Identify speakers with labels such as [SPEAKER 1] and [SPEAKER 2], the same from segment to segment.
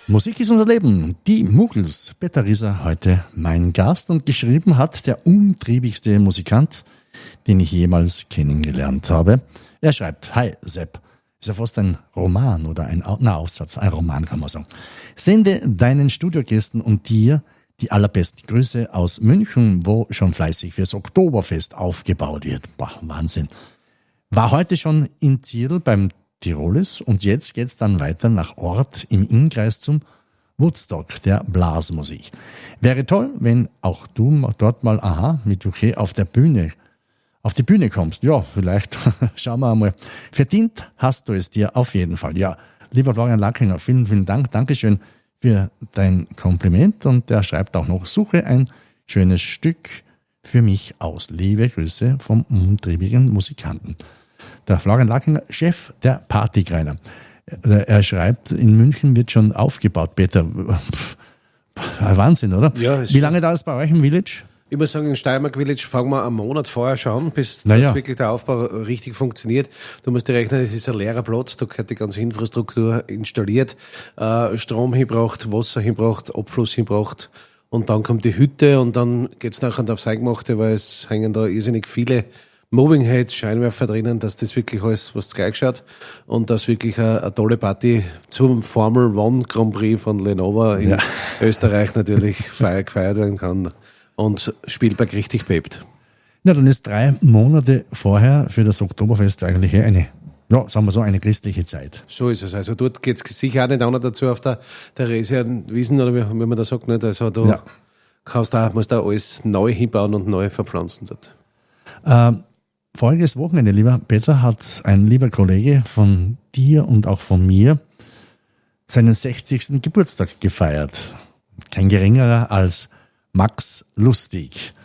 [SPEAKER 1] Musik ist unser Leben. Die Muggels. Peter Rieser heute mein Gast und geschrieben hat der umtriebigste Musikant, den ich jemals kennengelernt habe. Er schreibt, hi Sepp, ist ja fast ein Roman oder ein Aussatz, ein Roman kann man sagen. Sende deinen Studiogästen und dir die allerbesten Grüße aus München, wo schon fleißig fürs Oktoberfest aufgebaut wird. Boah, Wahnsinn. War heute schon in Zierl beim Tirolis und jetzt geht's dann weiter nach Ort im Innkreis zum Woodstock der Blasmusik. Wäre toll, wenn auch du dort mal, mit UK auf die Bühne kommst. Ja, vielleicht schauen wir einmal. Verdient hast du es dir auf jeden Fall. Ja, lieber Florian Lackinger, vielen, vielen Dank. Dankeschön für dein Kompliment. Und er schreibt auch noch, suche ein schönes Stück für mich aus. Liebe Grüße vom umtriebigen Musikanten. Der Florian Lackinger, Chef der Partykreiner. Er schreibt, in München wird schon aufgebaut, Peter. Wahnsinn, oder? Ja, wie lange dauert es bei euch im Village?
[SPEAKER 2] Ich muss sagen, im Steiermark Village fangen wir einen Monat vorher schon, bis das wirklich der Aufbau richtig funktioniert. Du musst dir rechnen, es ist ein leerer Platz, da gehört die ganze Infrastruktur installiert, Strom hinbracht, Wasser hinbracht, Abfluss hinbracht und dann kommt die Hütte und dann geht's nachher aufs Eingemachte, weil es hängen da irrsinnig viele Moving Heads, Scheinwerfer drinnen, dass das wirklich alles was gleich schaut und dass wirklich eine tolle Party zum Formel One Grand Prix von Lenovo in Österreich natürlich gefeiert werden kann und Spielberg richtig bebt.
[SPEAKER 1] Ja, dann ist 3 Monate vorher für das Oktoberfest eigentlich eine, sagen wir so, eine christliche Zeit.
[SPEAKER 2] So ist es. Also dort geht's sicher auch nicht anders dazu auf der Theresienwiesen oder wie man da sagt, nicht? Also da musst du alles neu hinbauen und neu verpflanzen dort.
[SPEAKER 1] Voriges Wochenende, lieber Peter, hat ein lieber Kollege von dir und auch von mir seinen 60. Geburtstag gefeiert. Kein geringerer als Max Lustig.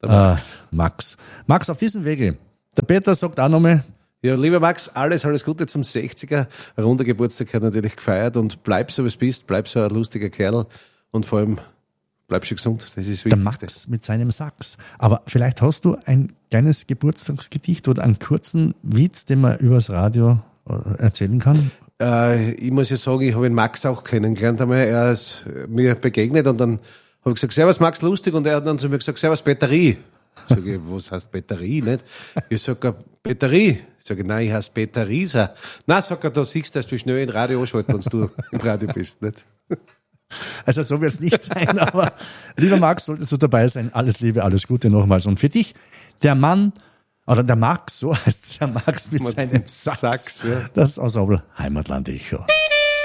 [SPEAKER 1] Max, auf diesem Wege. Der Peter sagt auch nochmal.
[SPEAKER 2] Ja, lieber Max, alles Gute zum 60er. Ein runder Geburtstag hat natürlich gefeiert und bleib so, wie du bist, bleib so ein lustiger Kerl und vor allem bleib schon gesund, das ist wichtig.
[SPEAKER 1] Der Max mit seinem Sax. Aber vielleicht hast du ein kleines Geburtstagsgedicht oder einen kurzen Witz, den man übers Radio erzählen kann?
[SPEAKER 2] Ich muss ja sagen, ich habe den Max auch kennengelernt einmal. Er ist mir begegnet und dann habe ich gesagt, servus Max, lustig. Und er hat dann zu mir gesagt, servus Batterie. Sag ich, was heißt Batterie, nicht? Ich sage, Batterie. Sag ich, nein, ich heiße Peter Rieser. Nein, sagt er, da siehst du, dass du schnell in Radio anschalten, wenn du im Radio bist, nicht?
[SPEAKER 1] Also so wird es nicht sein, aber lieber Max, solltest du dabei sein. Alles Liebe, alles Gute nochmals. Und für dich, der Mann, oder der Max, so heißt es, der Max mit seinem Sax. Das Ensemble Heimatland Echo.